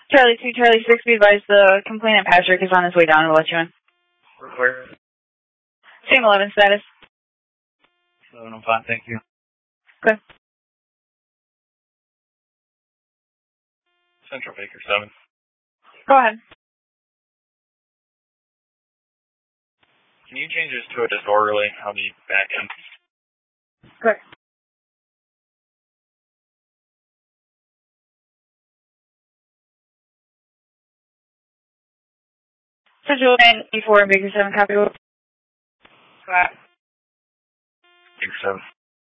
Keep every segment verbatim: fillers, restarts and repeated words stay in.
Charlie two, Charlie six, be advised the complainant Patrick is on his way down to let you in. Where? Same eleven status. eleven, I'm fine, thank you. Okay. Central Baker seven. Go ahead. Can you change this to a disorderly? I'll be back in. Good. Central nine eighty-four, Baker seven, copy. Go ahead. Baker seven.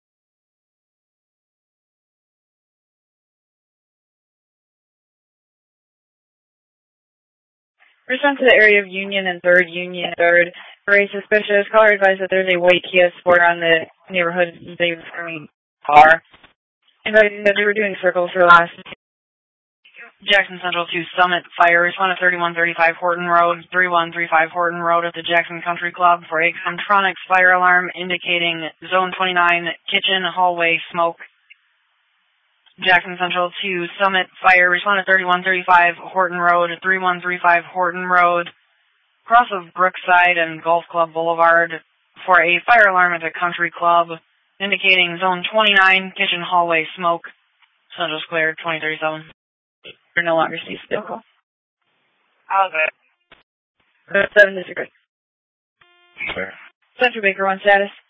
Respond to the area of Union and third, Union and third. Very suspicious. Caller advised that there's a white Kia Sport on the neighborhood they were forming car. Advising that they were doing circles for the last Jackson Central to Summit Fire. Respond to thirty-one thirty-five Horton Road, thirty-one thirty-five Horton Road at the Jackson Country Club for a Contronics fire alarm indicating Zone twenty-nine kitchen hallway smoke. Jackson Central to Summit Fire. Respond to thirty-one thirty-five Horton Road, thirty-one thirty-five Horton Road, cross of Brookside and Golf Club Boulevard for a fire alarm at the Country Club indicating Zone twenty-nine kitchen hallway smoke. Central Square twenty thirty-seven. You're no longer sees still call. How's that? seven disagree. Where? Central Baker one status.